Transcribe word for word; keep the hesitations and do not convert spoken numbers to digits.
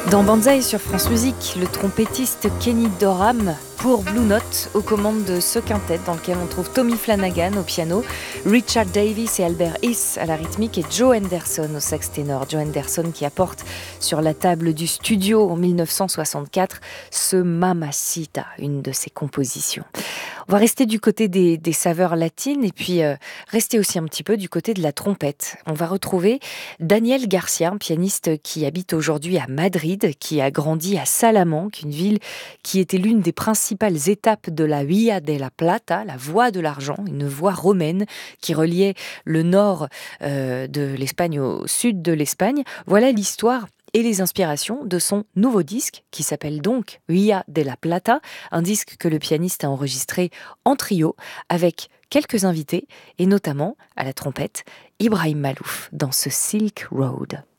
Dans Banzai sur France Musique, le trompettiste Kenny Dorham pour Blue Note aux commandes de ce quintet dans lequel on trouve Tommy Flanagan au piano, Richard Davis et Albert Hiss à la rythmique et Joe Henderson au sax ténor. Joe Henderson qui apporte sur la table du studio en mille neuf cent soixante-quatre ce Mamacita, une de ses compositions. On va rester du côté des, des saveurs latines et puis euh, rester aussi un petit peu du côté de la trompette. On va retrouver Daniel Garcia, un pianiste qui habite aujourd'hui à Madrid, qui a grandi à Salamanque, une ville qui était l'une des principales étapes de la Vía de la Plata, la voie de l'argent, une voie romaine qui reliait le nord euh, de l'Espagne au sud de l'Espagne. Voilà l'histoire et les inspirations de son nouveau disque qui s'appelle donc Vía de la Plata, un disque que le pianiste a enregistré en trio avec quelques invités et notamment à la trompette Ibrahim Malouf dans ce Silk Road.